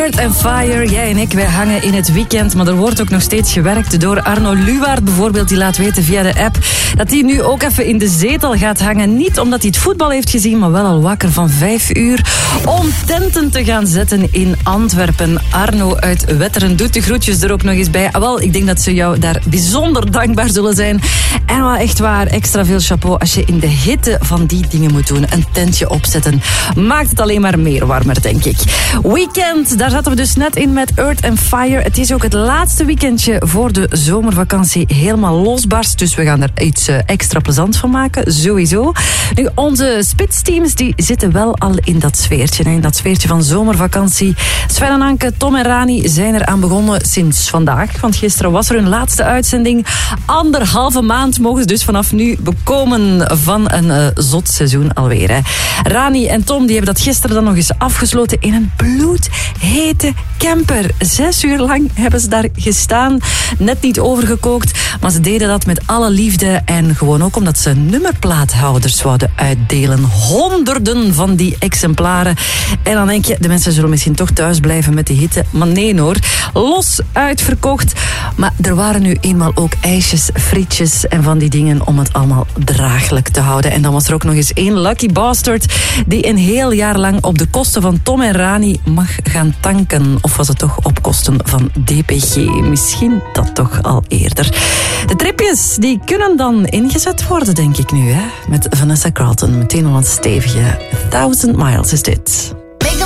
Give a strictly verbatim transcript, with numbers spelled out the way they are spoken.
Earth and Fire, jij en ik, wij hangen in het weekend. Maar er wordt ook nog steeds gewerkt door Arno Luwaard bijvoorbeeld. Die laat weten via de app dat hij nu ook even in de zetel gaat hangen. Niet omdat hij het voetbal heeft gezien, maar wel al wakker van vijf uur. Om tenten te gaan zetten in Antwerpen. Arno uit Wetteren doet de groetjes er ook nog eens bij. Wel, ik denk dat ze jou daar bijzonder dankbaar zullen zijn. En wel echt waar, extra veel chapeau als je in de hitte van die dingen moet doen. Een tentje opzetten. Maakt het alleen maar meer warmer, denk ik. Weekend, daar zaten we dus net in met Earth and Fire. Het is ook het laatste weekendje voor de zomervakantie helemaal losbarst. Dus we gaan er iets extra plezant van maken, sowieso. Nu, onze spitsteams die zitten wel al in dat sfeertje. In dat sfeertje van zomervakantie. Sven en Anke, Tom en Rani zijn er aan begonnen sinds vandaag. Want gisteren was er hun laatste uitzending. Anderhalve maand mogen ze dus vanaf nu bekomen van een uh, zot seizoen alweer. Hè. Rani en Tom die hebben dat gisteren dan nog eens afgesloten in een bloedhete camper. Zes uur lang hebben ze daar gestaan. Net niet overgekookt, maar ze deden dat met alle liefde. En gewoon ook omdat ze nummerplaathouders zouden uitdelen. Honderden van die exemplaren. En dan denk je, de mensen zullen misschien toch thuis blijven met die hitte. Maar nee hoor, los uitverkocht. Maar er waren nu eenmaal ook ijsjes, frietjes en van die dingen om het allemaal draaglijk te houden. En dan was er ook nog eens één lucky bastard die een heel jaar lang op de kosten van Tom en Rani mag gaan tanken. Of was het toch op kosten van D P G? Misschien dat toch al eerder. De tripjes, die kunnen dan ingezet worden, denk ik nu, hè? Met Vanessa Carlton, meteen al een stevige Thousand Miles is dit.